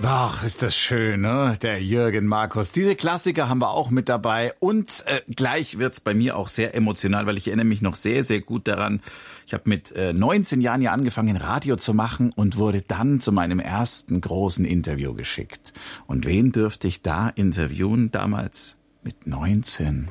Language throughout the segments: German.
Ach, ist das schön, ne? Der Jürgen Markus. Diese Klassiker haben wir auch mit dabei. Und gleich wird's bei mir auch sehr emotional, weil ich erinnere mich noch sehr, sehr gut daran. Ich habe mit 19 Jahren ja angefangen, Radio zu machen und wurde dann zu meinem ersten großen Interview geschickt. Und wen dürfte ich da interviewen damals mit 19?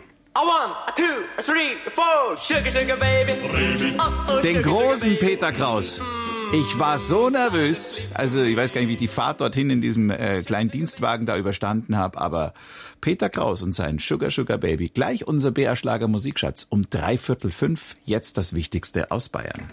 Den großen Peter Kraus. Ich war so nervös, also ich weiß gar nicht, wie ich die Fahrt dorthin in diesem kleinen Dienstwagen da überstanden habe, aber Peter Kraus und sein Sugar Sugar Baby, gleich unser BR-Schlager Musikschatz um 4:45, jetzt das Wichtigste aus Bayern.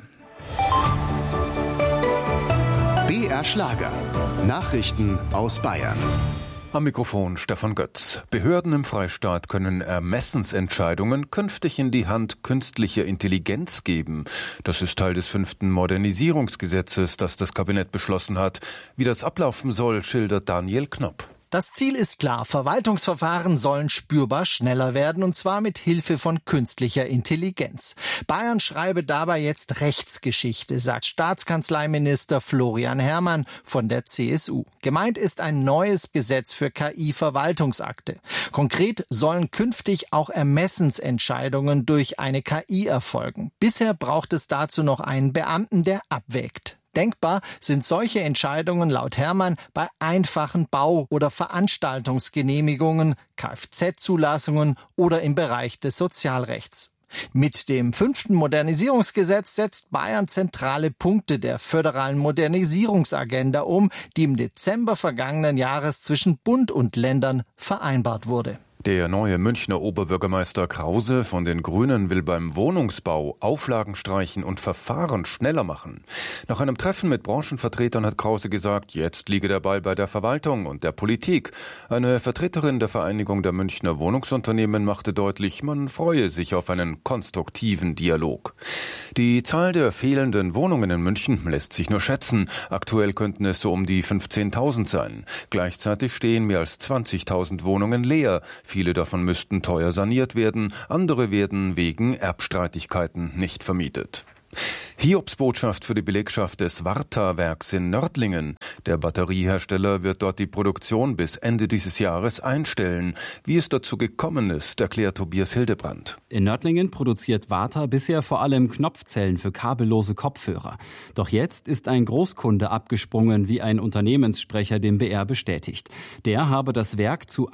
BR Schlager, Nachrichten aus Bayern. Am Mikrofon Stefan Götz. Behörden im Freistaat können Ermessensentscheidungen künftig in die Hand künstlicher Intelligenz geben. Das ist Teil des 5. Modernisierungsgesetzes, das das Kabinett beschlossen hat. Wie das ablaufen soll, schildert Daniel Knopp. Das Ziel ist klar. Verwaltungsverfahren sollen spürbar schneller werden, und zwar mit Hilfe von künstlicher Intelligenz. Bayern schreibe dabei jetzt Rechtsgeschichte, sagt Staatskanzleiminister Florian Herrmann von der CSU. Gemeint ist ein neues Gesetz für KI-Verwaltungsakte. Konkret sollen künftig auch Ermessensentscheidungen durch eine KI erfolgen. Bisher braucht es dazu noch einen Beamten, der abwägt. Denkbar sind solche Entscheidungen laut Herrmann bei einfachen Bau- oder Veranstaltungsgenehmigungen, Kfz-Zulassungen oder im Bereich des Sozialrechts. Mit dem 5. Modernisierungsgesetz setzt Bayern zentrale Punkte der föderalen Modernisierungsagenda um, die im Dezember vergangenen Jahres zwischen Bund und Ländern vereinbart wurde. Der neue Münchner Oberbürgermeister Krause von den Grünen will beim Wohnungsbau Auflagen streichen und Verfahren schneller machen. Nach einem Treffen mit Branchenvertretern hat Krause gesagt, jetzt liege der Ball bei der Verwaltung und der Politik. Eine Vertreterin der Vereinigung der Münchner Wohnungsunternehmen machte deutlich, man freue sich auf einen konstruktiven Dialog. Die Zahl der fehlenden Wohnungen in München lässt sich nur schätzen. Aktuell könnten es so um die 15.000 sein. Gleichzeitig stehen mehr als 20.000 Wohnungen leer. Viele davon müssten teuer saniert werden, andere werden wegen Erbstreitigkeiten nicht vermietet. Hiobsbotschaft für die Belegschaft des Varta-Werks in Nördlingen. Der Batteriehersteller wird dort die Produktion bis Ende dieses Jahres einstellen. Wie es dazu gekommen ist, erklärt Tobias Hildebrand. In Nördlingen produziert Varta bisher vor allem Knopfzellen für kabellose Kopfhörer. Doch jetzt ist ein Großkunde abgesprungen, wie ein Unternehmenssprecher dem BR bestätigt. Der habe das Werk zu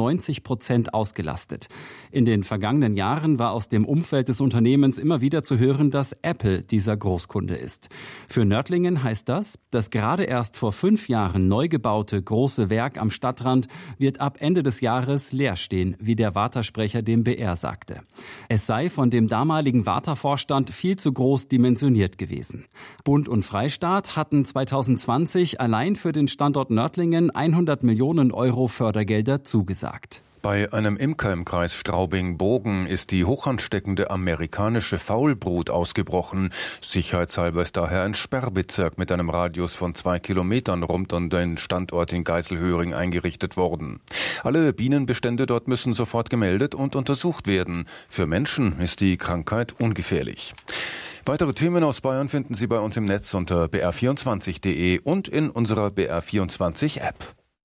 98% ausgelastet. In den vergangenen Jahren war aus dem Umfeld des Unternehmens immer wieder zu hören, dass Apple dieser Großkunde ist. Für Nördlingen heißt das, das gerade erst vor 5 Jahren neu gebaute große Werk am Stadtrand wird ab Ende des Jahres leer stehen, wie der Varta-Sprecher dem BR sagte. Es sei von dem damaligen Varta-Vorstand viel zu groß dimensioniert gewesen. Bund und Freistaat hatten 2020 allein für den Standort Nördlingen 100 Millionen Euro Fördergelder zugesagt. Bei einem Imker im Kreis Straubing-Bogen ist die hochansteckende amerikanische Faulbrut ausgebrochen. Sicherheitshalber ist daher ein Sperrbezirk mit einem Radius von 2 Kilometern rund um den Standort in Geiselhöring eingerichtet worden. Alle Bienenbestände dort müssen sofort gemeldet und untersucht werden. Für Menschen ist die Krankheit ungefährlich. Weitere Themen aus Bayern finden Sie bei uns im Netz unter br24.de und in unserer BR24-App.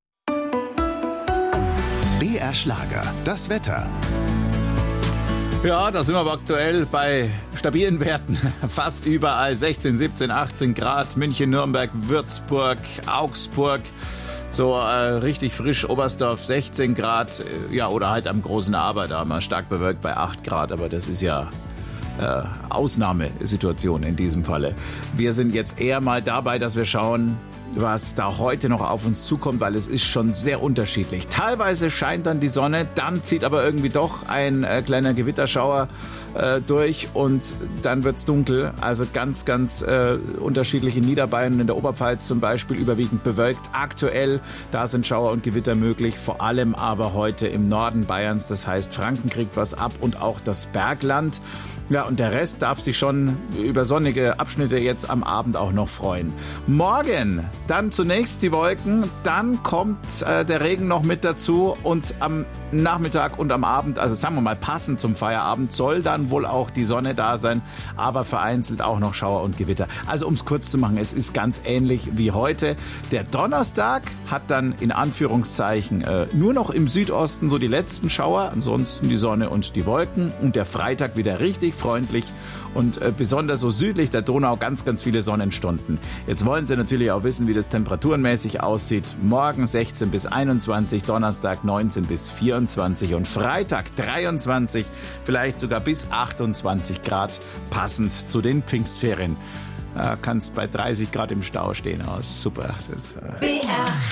BR Schlager, das Wetter. Ja, da sind wir aber aktuell bei stabilen Werten. Fast überall 16, 17, 18 Grad. München, Nürnberg, Würzburg, Augsburg. So richtig frisch Oberstdorf 16 Grad. Ja, oder halt am großen Aber da mal stark bewölkt bei 8 Grad. Aber das ist ja Ausnahmesituation in diesem Falle. Wir sind jetzt eher mal dabei, dass wir schauen, was da heute noch auf uns zukommt, weil es ist schon sehr unterschiedlich. Teilweise scheint dann die Sonne, dann zieht aber irgendwie doch ein kleiner Gewitterschauer durch und dann wird's dunkel. Also ganz, ganz unterschiedlich in Niederbayern, in der Oberpfalz zum Beispiel überwiegend bewölkt. Aktuell, da sind Schauer und Gewitter möglich, vor allem aber heute im Norden Bayerns. Das heißt, Franken kriegt was ab und auch das Bergland. Ja, und der Rest darf sich schon über sonnige Abschnitte jetzt am Abend auch noch freuen. Morgen Dann zunächst die Wolken, dann kommt der Regen noch mit dazu und am Nachmittag und am Abend, also sagen wir mal passend zum Feierabend, soll dann wohl auch die Sonne da sein, aber vereinzelt auch noch Schauer und Gewitter. Also um es kurz zu machen, es ist ganz ähnlich wie heute. Der Donnerstag hat dann in Anführungszeichen nur noch im Südosten so die letzten Schauer, ansonsten die Sonne und die Wolken und der Freitag wieder richtig freundlich und besonders so südlich der Donau ganz, ganz viele Sonnenstunden. Jetzt wollen Sie natürlich auch wissen, wie das temperaturenmäßig aussieht. Morgen 16 bis 21, Donnerstag 19 bis 24 und Freitag 23, vielleicht sogar bis 28 Grad, passend zu den Pfingstferien. Kannst bei 30 Grad im Stau stehen. Super.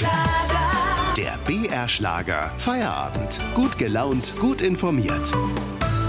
Der BR Schlager Feierabend. Gut gelaunt, gut informiert.